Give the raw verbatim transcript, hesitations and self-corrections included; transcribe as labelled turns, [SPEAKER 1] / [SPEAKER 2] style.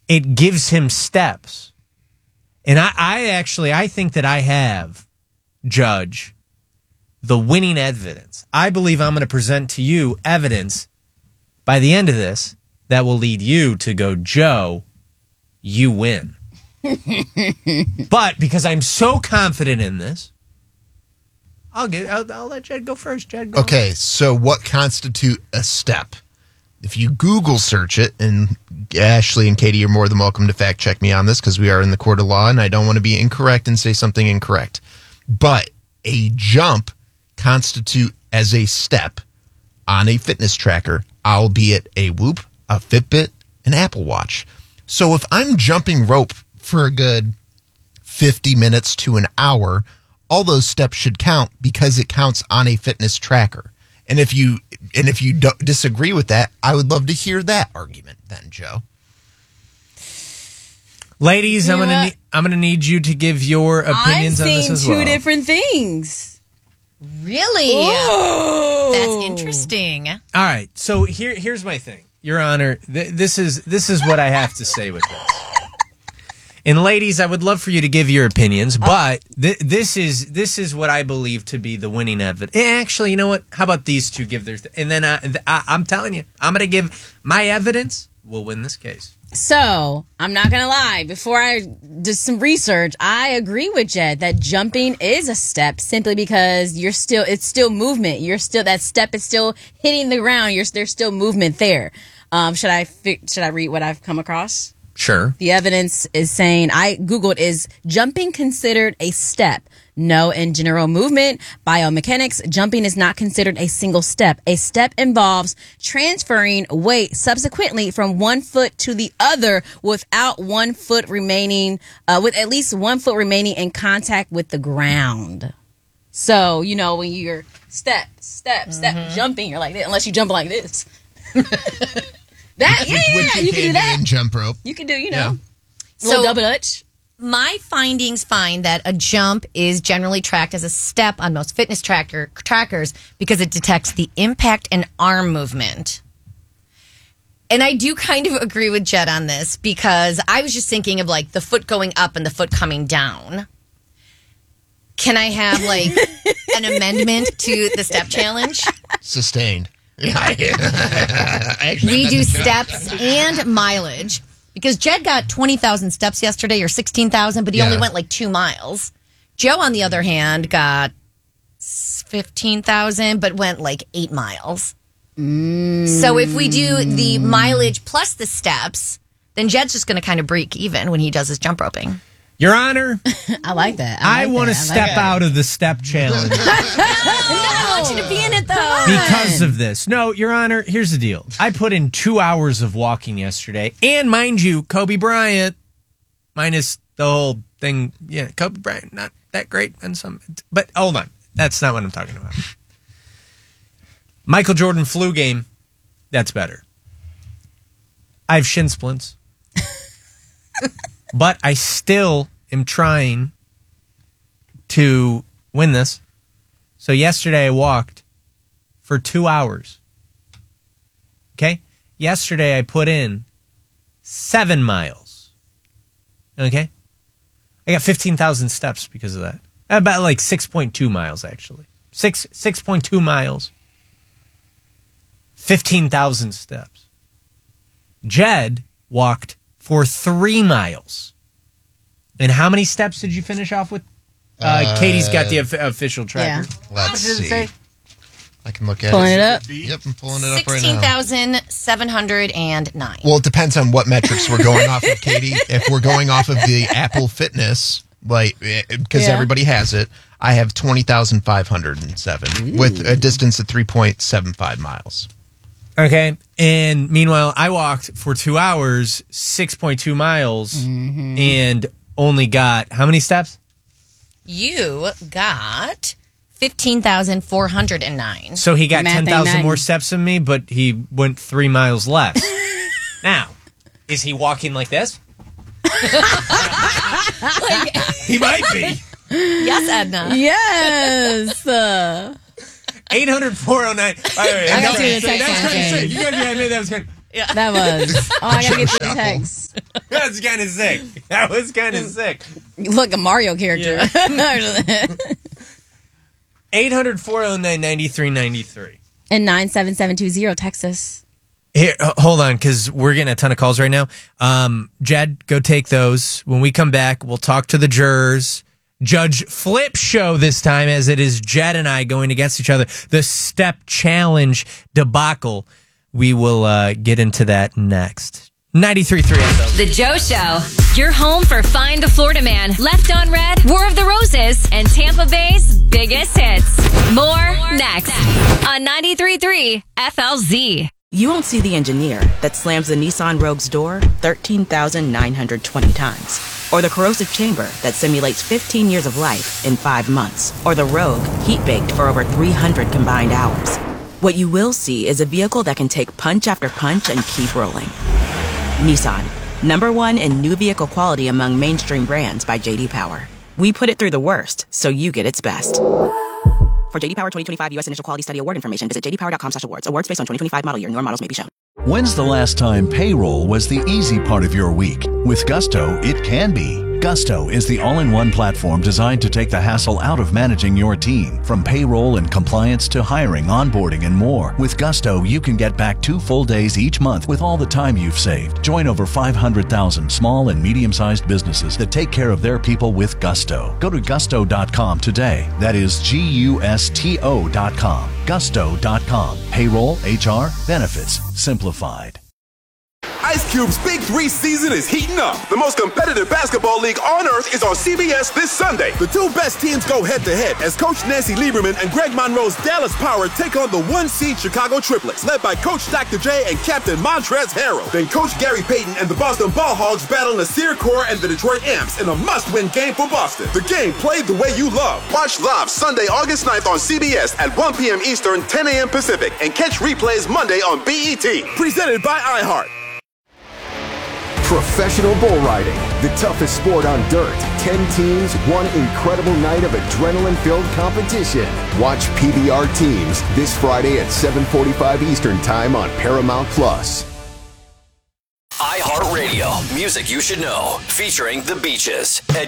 [SPEAKER 1] it gives him steps. And I, I actually, I think that I have, Judge, the winning evidence. I believe I'm going to present to you evidence by the end of this that will lead you to go, Joe, you win. But because I'm so confident in this, I'll get. I'll, I'll let Jed go first. Jed, go
[SPEAKER 2] okay,
[SPEAKER 1] on.
[SPEAKER 2] So what constitute a step? If you Google search it, and Ashley and Katie, you're more than welcome to fact check me on this because we are in the court of law, and I don't want to be incorrect and say something incorrect. But a jump constitute as a step on a fitness tracker, albeit a Whoop, a Fitbit, an Apple Watch. So if I'm jumping rope for a good fifty minutes to an hour, all those steps should count because it counts on a fitness tracker. And if you and if you don't disagree with that, I would love to hear that argument then, Joe.
[SPEAKER 1] Ladies,
[SPEAKER 3] You
[SPEAKER 1] I'm
[SPEAKER 3] know
[SPEAKER 1] gonna
[SPEAKER 3] what?
[SPEAKER 1] need, I'm gonna need you to give your opinions
[SPEAKER 3] I've
[SPEAKER 1] on this
[SPEAKER 3] seen
[SPEAKER 1] as
[SPEAKER 3] two
[SPEAKER 1] well.
[SPEAKER 3] different things.
[SPEAKER 4] Really?
[SPEAKER 3] Ooh.
[SPEAKER 4] That's interesting.
[SPEAKER 1] All right, so here here's my thing, Your Honor. Th- this is this is what I have to say with this. And ladies, I would love for you to give your opinions, but th- this is this is what I believe to be the winning evidence. Actually, you know what? How about these two give theirs? And then I, I, I'm telling you, I'm going to give my evidence. We'll win this case.
[SPEAKER 3] So, I'm not going to lie. Before I did some research, I agree with Jed that jumping is a step simply because you're still, it's still movement. You're still, that step is still hitting the ground. You're, there's still movement there. Um, should I, fi- should I read what I've come across?
[SPEAKER 1] Sure.
[SPEAKER 3] The evidence is saying, I Googled, is jumping considered a step? No, in general movement biomechanics, jumping is not considered a single step. A step involves transferring weight subsequently from one foot to the other without one foot remaining, uh, with at least one foot remaining in contact with the ground. So, you know, when you're step, step, step,
[SPEAKER 4] Mm-hmm.
[SPEAKER 3] jumping, you're like this, unless you jump like this. That, yeah, yeah,
[SPEAKER 2] Which
[SPEAKER 3] yeah, you can do that.
[SPEAKER 2] in jump rope.
[SPEAKER 3] You can do, you know,
[SPEAKER 2] Yeah.
[SPEAKER 3] a little
[SPEAKER 4] So-
[SPEAKER 3] double dutch.
[SPEAKER 4] My findings find that a jump is generally tracked as a step on most fitness tracker trackers because it detects the impact and arm movement. And I do kind of agree with Jed on this because I was just thinking of like the foot going up and the foot coming down. Can I have like an amendment to the step challenge?
[SPEAKER 2] Sustained. Actually,
[SPEAKER 4] We do
[SPEAKER 2] that's a joke.
[SPEAKER 4] steps and mileage because Jed got twenty thousand steps yesterday or sixteen thousand, but he
[SPEAKER 2] Yeah.
[SPEAKER 4] only went like two miles. Joe, on the other hand, got fifteen thousand, but went like eight miles. So if we do the mileage plus the steps, then Jed's just going to kind of break even when he does his jump roping.
[SPEAKER 1] Your Honor,
[SPEAKER 3] I like that.
[SPEAKER 1] I,
[SPEAKER 3] like
[SPEAKER 1] want to
[SPEAKER 3] that. I
[SPEAKER 1] step
[SPEAKER 3] like that.
[SPEAKER 1] out of the step challenge
[SPEAKER 4] I want you to be in it, though.
[SPEAKER 1] because of this. No, Your Honor, here's the deal. I put in two hours of walking yesterday. And mind you, Kobe Bryant, minus the whole thing. Yeah, Kobe Bryant, not that great. And some, but hold on. That's not what I'm talking about. Michael Jordan flu game, that's better. I have shin splints. But I still am trying to win this. So yesterday I walked for two hours. Okay? Yesterday I put in seven miles. Okay? I got fifteen thousand steps because of that. About like six point two miles, actually. Six, six point two miles. fifteen thousand steps. Jed walked for three miles. And how many steps did you finish off with? Uh,
[SPEAKER 2] Uh,
[SPEAKER 1] Katie's got the of- official tracker.
[SPEAKER 2] Let's
[SPEAKER 1] What did it
[SPEAKER 2] see.
[SPEAKER 1] say?
[SPEAKER 2] I can look at
[SPEAKER 3] Pulling
[SPEAKER 2] it.
[SPEAKER 3] it up.
[SPEAKER 2] Yep, I'm pulling it up right
[SPEAKER 4] sixteen
[SPEAKER 2] now.
[SPEAKER 4] thousand seven hundred nine.
[SPEAKER 2] Well, it depends on what metrics we're going off of, Katie. If we're going off of the Apple Fitness, like, because
[SPEAKER 3] Yeah.
[SPEAKER 2] everybody has it, I have twenty thousand five hundred seven with a distance of three point seven five miles.
[SPEAKER 1] Okay. And meanwhile, I walked for two hours, six point two miles, and only got how many steps?
[SPEAKER 4] You got fifteen thousand four hundred nine.
[SPEAKER 1] So he got
[SPEAKER 3] Math
[SPEAKER 1] ten
[SPEAKER 3] ain't
[SPEAKER 1] thousand
[SPEAKER 3] nothing.
[SPEAKER 1] more steps than me, but he went three miles less. Now, is he walking like this? He might be.
[SPEAKER 4] Yes, Edna.
[SPEAKER 3] Yes. Uh,
[SPEAKER 1] eight hundred, four oh nine. By the way,
[SPEAKER 3] I
[SPEAKER 1] that's
[SPEAKER 3] got you
[SPEAKER 1] great.
[SPEAKER 3] the text
[SPEAKER 1] That's
[SPEAKER 3] line,
[SPEAKER 1] great.
[SPEAKER 3] Jay.
[SPEAKER 1] You guys admit that was good.
[SPEAKER 4] Yeah.
[SPEAKER 3] That was. Oh, I gotta get the text.
[SPEAKER 1] That was kind of sick. That was kind of sick.
[SPEAKER 3] You look a Mario character.
[SPEAKER 1] eight hundred, four oh nine, nine three nine three.
[SPEAKER 3] And nine seven seven two zero, Texas.
[SPEAKER 1] Here, uh, hold on, because we're getting a ton of calls right now. Um, Jed, go take those. When we come back, we'll talk to the jurors. Judge Flip show this time, as it is Jed and I going against each other. The step challenge debacle. We will uh, get into that next. ninety-three point three.
[SPEAKER 5] The Joe Show. Your home for Find the Florida Man, Left on Red, War of the Roses, and Tampa Bay's biggest hits. More next on ninety-three point three F L Z.
[SPEAKER 6] You won't see the engineer that slams the Nissan Rogue's door thirteen thousand nine hundred twenty times. Or the corrosive chamber that simulates fifteen years of life in five months. Or the Rogue heat-baked for over three hundred combined hours. What you will see is a vehicle that can take punch after punch and keep rolling. Nissan, number one in new vehicle quality among mainstream brands by J D Power. We put it through the worst, so you get its best. For J D Power twenty twenty-five U S Initial Quality Study Award information, visit j d power dot com slash awards. Awards based on twenty twenty-five model year. Newer models may be shown.
[SPEAKER 7] When's the last time payroll was the easy part of your week? With Gusto, it can be. Gusto is the all-in-one platform designed to take the hassle out of managing your team. From payroll and compliance to hiring, onboarding, and more. With Gusto, you can get back two full days each month with all the time you've saved. Join over five hundred thousand small and medium-sized businesses that take care of their people with Gusto. Go to gusto dot com today. That is G U S T O dot com. gusto dot com. Payroll, H R, benefits, simplified.
[SPEAKER 8] Ice Cube's Big Three season is heating up. The most competitive basketball league on earth is on C B S this Sunday. The two best teams go head-to-head as Coach Nancy Lieberman and Greg Monroe's Dallas Power take on the one-seed Chicago Triplets, led by Coach Doctor J and Captain Montrezl Harrell. Then Coach Gary Payton and the Boston Ball Hogs battle Nasir Kaur and the Detroit Amps in a must-win game for Boston. The game played the way you love. Watch live Sunday, August ninth on C B S at one p.m. Eastern, ten a.m. Pacific, and catch replays Monday on B E T. Presented by iHeart.
[SPEAKER 9] Professional bull riding, the toughest sport on dirt. Ten teams, one incredible night of adrenaline-filled competition. Watch P B R Teams this Friday at seven forty-five Eastern Time on Paramount Plus.
[SPEAKER 10] iHeartRadio, music you should know, featuring The Beaches. Ed